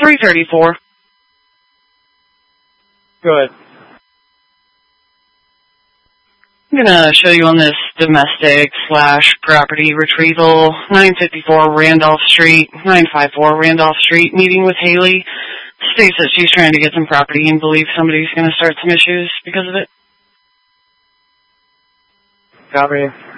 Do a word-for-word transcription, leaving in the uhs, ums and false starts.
three thirty-four. Good. I'm going to show you on this domestic slash property retrieval, nine fifty-four Randolph Street, nine fifty-four Randolph Street, meeting with Haley. States that she's trying to get some property and believes somebody's going to start some issues because of it. Copy.